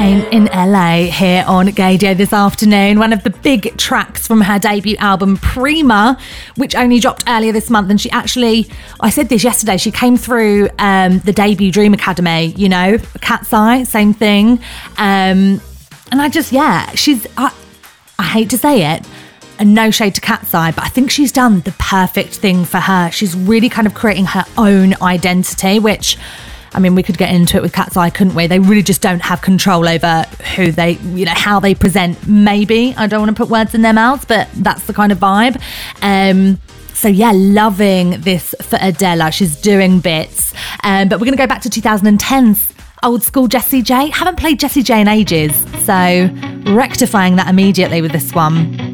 Train in LA here on Gaydio this afternoon. One of the big tracks from her debut album Prima, which only dropped earlier this month. And she actually, I said this yesterday, she came through the debut Dream Academy, you know, Cat's Eye, same thing. And I just, I hate to say it, and no shade to Cat's Eye, but I think she's done the perfect thing for her. She's really kind of creating her own identity, which, I mean, we could get into it with Cat's Eye, couldn't we? They really just don't have control over who they, you know, how they present. Maybe, I don't want to put words in their mouths, but that's the kind of vibe. So yeah, loving this for Adela. She's doing bits. But we're going to go back to 2010's old school Jessie J. Haven't played Jessie J in ages, so rectifying that immediately with this one.